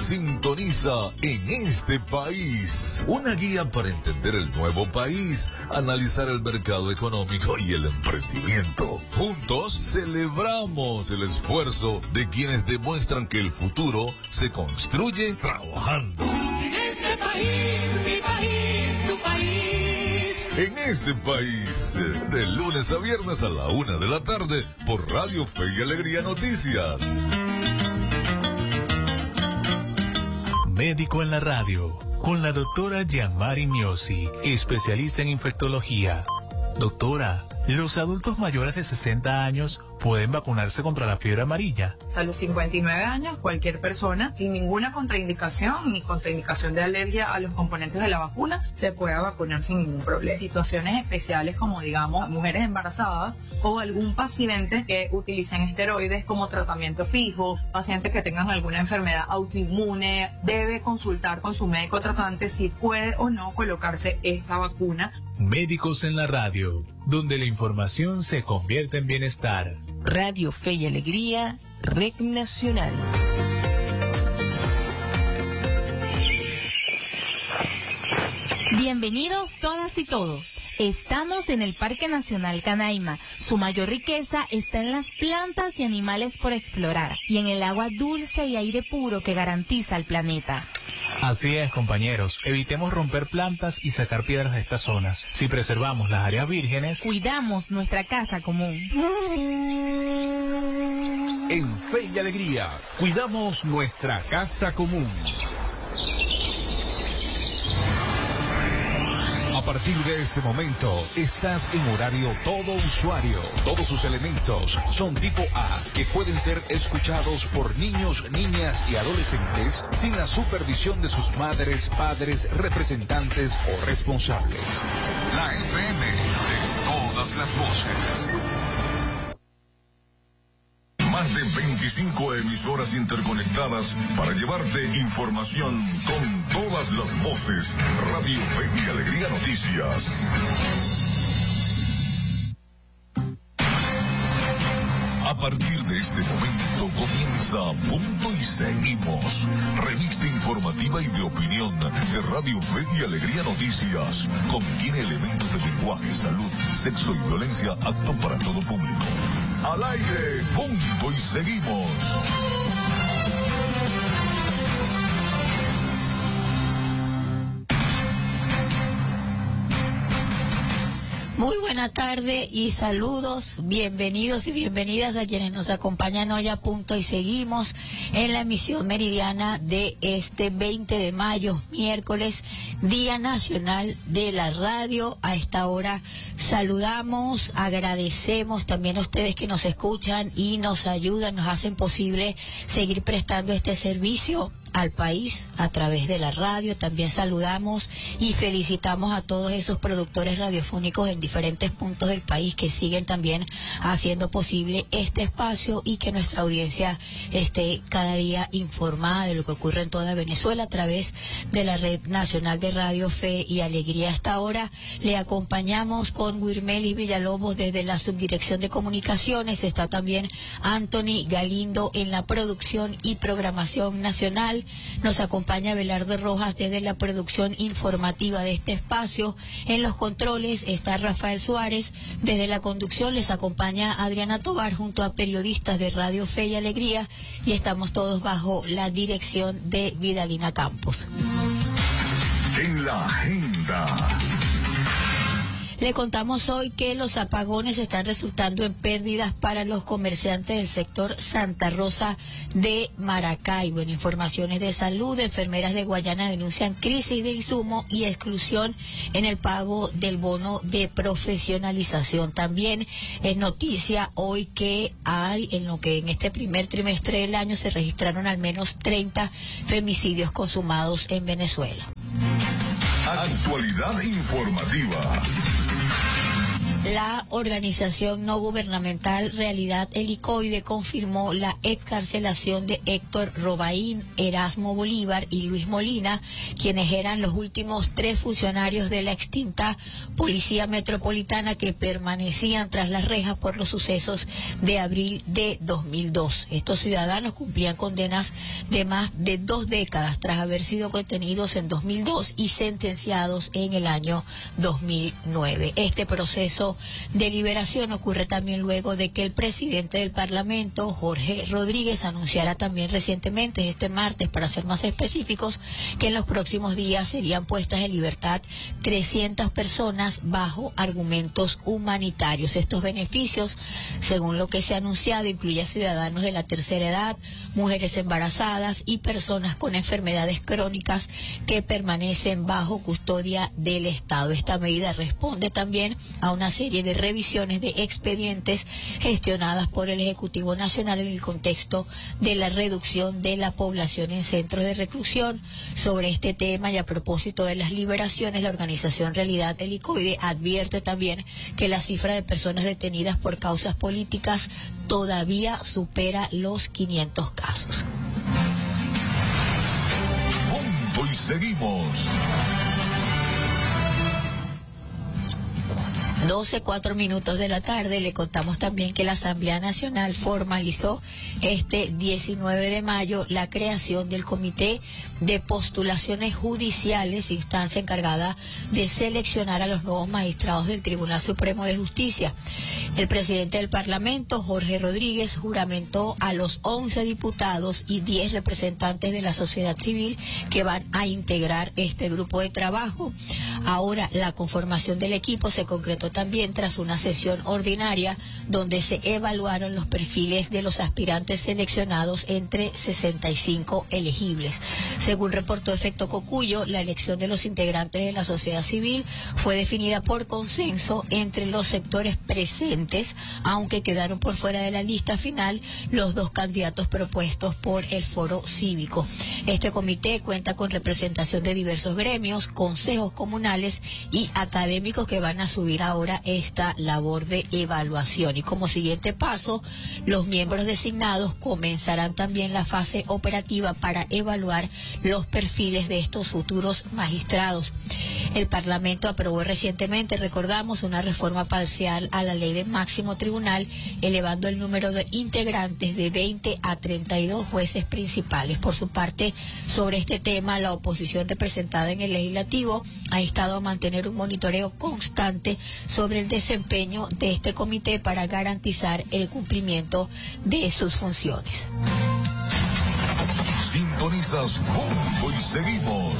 Sintoniza En Este País, una guía para entender el nuevo país, analizar el mercado económico y el emprendimiento. Juntos celebramos el esfuerzo de quienes demuestran que el futuro se construye trabajando. En este país, mi país, tu país. En Este País, de lunes a viernes a la 1 de la tarde, por Radio Fe y Alegría Noticias. Médico en la radio, con la doctora Gianmari Miosi, especialista en infectología. Doctora, ¿los adultos mayores de 60 años pueden vacunarse contra la fiebre amarilla? A los 59 años, cualquier persona sin ninguna contraindicación ni contraindicación de alergia a los componentes de la vacuna se puede vacunar sin ningún problema. Situaciones especiales como, digamos, mujeres embarazadas o algún paciente que utilicen esteroides como tratamiento fijo, pacientes que tengan alguna enfermedad autoinmune, debe consultar con su médico tratante si puede o no colocarse esta vacuna. Médicos en la radio, donde la información se convierte en bienestar. Radio Fe y Alegría, Red Nacional. Bienvenidos todas y todos. Estamos en el Parque Nacional Canaima. Su mayor riqueza está en las plantas y animales por explorar y en el agua dulce y aire puro que garantiza el planeta. Así es, compañeros. Evitemos romper plantas y sacar piedras de estas zonas. Si preservamos las áreas vírgenes, cuidamos nuestra casa común. En Fe y Alegría, cuidamos nuestra casa común. A partir de ese momento, estás en horario todo usuario. Todos sus elementos son tipo A, que pueden ser escuchados por niños, niñas y adolescentes sin la supervisión de sus madres, padres, representantes o responsables. La FM de todas las voces. Más de 25 emisoras interconectadas para llevarte información con todas las voces. Radio Fe y Alegría Noticias. A partir de este momento comienza Punto y Seguimos, revista informativa y de opinión de Radio Fe y Alegría Noticias. Contiene elementos de lenguaje, salud, sexo y violencia apto para todo público. Al aire, Punto y Seguimos. Muy buena tarde y saludos, bienvenidos y bienvenidas a quienes nos acompañan hoy a Punto y Seguimos en la emisión meridiana de este 20 de mayo, miércoles, Día Nacional de la Radio. A esta hora saludamos, agradecemos también a ustedes que nos escuchan y nos ayudan, nos hacen posible seguir prestando este servicio al país a través de la radio. También saludamos y felicitamos a todos esos productores radiofónicos en diferentes puntos del país que siguen también haciendo posible este espacio y que nuestra audiencia esté cada día informada de lo que ocurre en toda Venezuela a través de la Red Nacional de Radio Fe y Alegría. Hasta ahora le acompañamos con Wirmeli Villalobos desde la Subdirección de Comunicaciones. Está también Anthony Galindo en la producción y programación nacional. Nos acompaña Belardo Rojas desde la producción informativa de este espacio. En los controles está Rafael Suárez. Desde la conducción les acompaña Adriana Tobar junto a periodistas de Radio Fe y Alegría. Y estamos todos bajo la dirección de Vidalina Campos. En la agenda. Le contamos hoy que los apagones están resultando en pérdidas para los comerciantes del sector Santa Rosa de Maracaibo. En informaciones de salud, enfermeras de Guayana denuncian crisis de insumo y exclusión en el pago del bono de profesionalización. También es noticia hoy que en este primer trimestre del año se registraron al menos 30 femicidios consumados en Venezuela. Actualidad informativa. La organización no gubernamental Realidad Helicoide confirmó la excarcelación de Héctor Robaín, Erasmo Bolívar y Luis Molina, quienes eran los últimos 3 funcionarios de la extinta Policía Metropolitana que permanecían tras las rejas por los sucesos de abril de 2002. Estos ciudadanos cumplían condenas de más de 2 décadas tras haber sido detenidos en 2002 y sentenciados en el año 2009. Este proceso de liberación ocurre también luego de que el presidente del Parlamento, Jorge Rodríguez, anunciara también recientemente, este martes para ser más específicos, que en los próximos días serían puestas en libertad 300 personas bajo argumentos humanitarios. Estos beneficios, según lo que se ha anunciado, incluye a ciudadanos de la tercera edad, mujeres embarazadas y personas con enfermedades crónicas que permanecen bajo custodia del Estado. Esta medida responde también a una serie de revisiones de expedientes gestionadas por el Ejecutivo Nacional en el contexto de la reducción de la población en centros de reclusión. Sobre este tema y a propósito de las liberaciones, la organización Realidad Helicoide advierte también que la cifra de personas detenidas por causas políticas todavía supera los 500 casos. Punto y seguimos. 12:04 de la tarde. Le contamos también que la Asamblea Nacional formalizó este 19 de mayo la creación del Comité de Postulaciones Judiciales, instancia encargada de seleccionar a los nuevos magistrados del Tribunal Supremo de Justicia. El presidente del Parlamento, Jorge Rodríguez, juramentó a los 11 diputados y 10 representantes de la sociedad civil que van a integrar este grupo de trabajo. Ahora, la conformación del equipo se concretó también tras una sesión ordinaria donde se evaluaron los perfiles de los aspirantes seleccionados entre 65 elegibles. Según reportó Efecto Cocuyo, la elección de los integrantes de la sociedad civil fue definida por consenso entre los sectores presentes, aunque quedaron por fuera de la lista final los 2 candidatos propuestos por el Foro Cívico. Este comité cuenta con representación de diversos gremios, consejos comunales y académicos que van a subir ahora esta labor de evaluación. Y como siguiente paso, los miembros designados comenzarán también la fase operativa para evaluar los perfiles de estos futuros magistrados. El Parlamento aprobó recientemente, recordamos, una reforma parcial a la ley de máximo tribunal, elevando el número de integrantes de 20 a 32 jueces principales. Por su parte, sobre este tema, la oposición representada en el Legislativo ha instado a mantener un monitoreo constante sobre el desempeño de este comité para garantizar el cumplimiento de sus funciones. Sintonizas Punto y seguimos.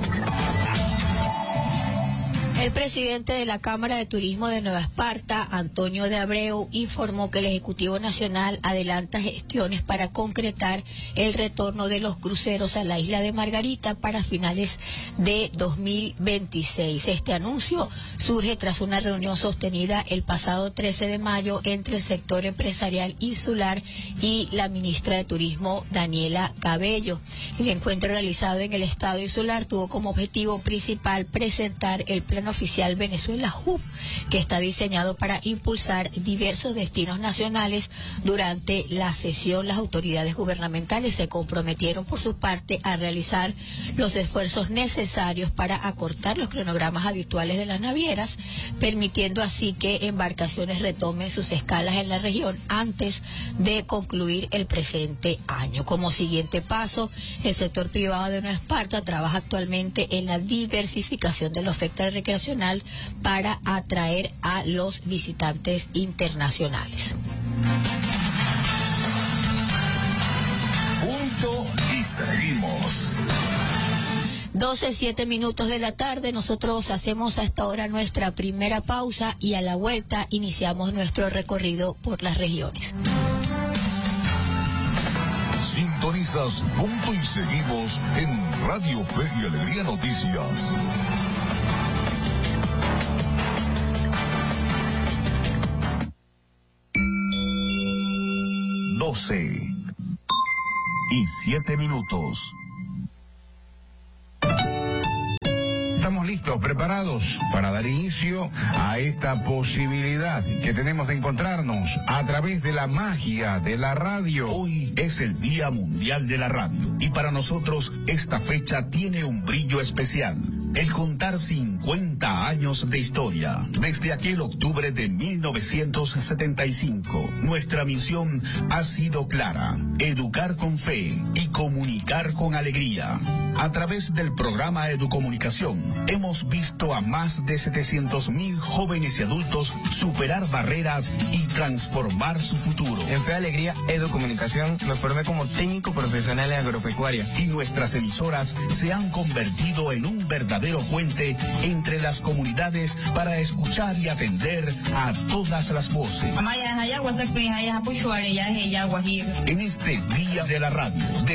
El presidente de la Cámara de Turismo de Nueva Esparta, Antonio de Abreu, informó que el Ejecutivo Nacional adelanta gestiones para concretar el retorno de los cruceros a la isla de Margarita para finales de 2026. Este anuncio surge tras una reunión sostenida el pasado 13 de mayo entre el sector empresarial insular y la ministra de Turismo, Daniela Cabello. El encuentro realizado en el estado insular tuvo como objetivo principal presentar el Plan Oficial Venezuela Hub, que está diseñado para impulsar diversos destinos nacionales. Durante la sesión, las autoridades gubernamentales se comprometieron por su parte a realizar los esfuerzos necesarios para acortar los cronogramas habituales de las navieras, permitiendo así que embarcaciones retomen sus escalas en la región antes de concluir el presente año. Como siguiente paso, el sector privado de Nueva Esparta trabaja actualmente en la diversificación de la oferta recreacional para atraer a los visitantes internacionales. Punto y seguimos. 12:07 de la tarde, nosotros hacemos hasta ahora nuestra primera pausa y a la vuelta iniciamos nuestro recorrido por las regiones. Sintonizas Punto y seguimos en Radio Fe y Alegría Noticias. y 7 minutos. Estamos estamos listos, preparados para dar inicio a esta posibilidad que tenemos de encontrarnos a través de la magia de la radio. Hoy es el Día Mundial de la Radio y para nosotros esta fecha tiene un brillo especial. El contar 50 años de historia. Desde aquel octubre de 1975, nuestra misión ha sido clara: educar con fe y comunicar con alegría. A través del programa Educomunicación, hemos visto a más de 700.000 jóvenes y adultos superar barreras y transformar su futuro. En Fe y Alegría Educomunicación me formé como técnico profesional en agropecuaria. Y nuestras emisoras se han convertido en un verdadero puente entre las comunidades para escuchar y atender a todas las voces. En este Día de la Radio,